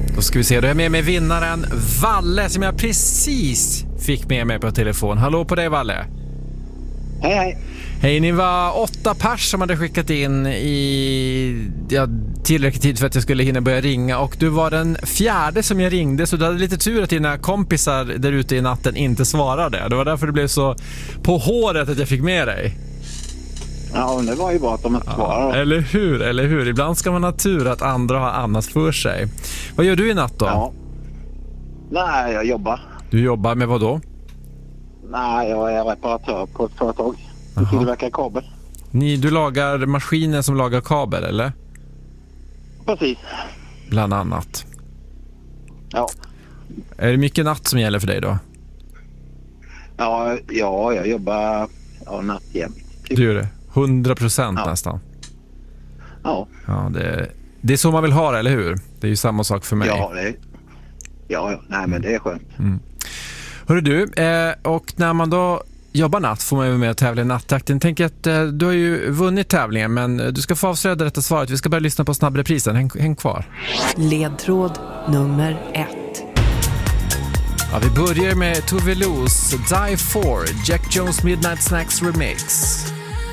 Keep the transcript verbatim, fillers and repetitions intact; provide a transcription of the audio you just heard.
Då ska vi se, då är jag med mig vinnaren Valle som jag precis fick med mig på telefon. Hallå på dig, Valle. Hej, hej. Hej, ni var åtta pers som hade skickat in i ja, tillräckligt tid för att jag skulle hinna börja ringa. Och du var den fjärde som jag ringde, så du hade lite tur att dina kompisar där ute i natten inte svarade. Det var därför det blev så på håret att jag fick med dig. Ja, det var ju bra att de inte svarade. Ja, eller hur, eller hur. Ibland ska man ha tur att andra har annat för sig. Vad gör du i natt då? Ja. Nej, jag jobbar. Du jobbar med vad då? Nej, jag är reparatör på ett företag. Du tillverkar kabel. Ni, du lagar maskiner som lagar kabel, eller? Precis. Bland annat. Ja. Är det mycket natt som gäller för dig då? Ja, ja jag jobbar ja, natt jämt. Typ. Du gör det? hundra procent ja. nästan. Ja. Ja, det, det är så man vill ha det, eller hur? Det är ju samma sak för mig. Ja, det, ja, ja. Nej, men det är skönt. Mm. Hörru du, eh, och när man då jobbar natt får man ju med att tävla i nattjakten. Tänk att eh, du har ju vunnit tävlingen, men du ska få avslöja det rätta svaret. Vi ska börja lyssna på snabbreprisen. Häng, häng kvar. Ledtråd nummer ett. Ja, vi börjar med Tove Lo's Die For, Jack Jones Midnight Snacks Remix.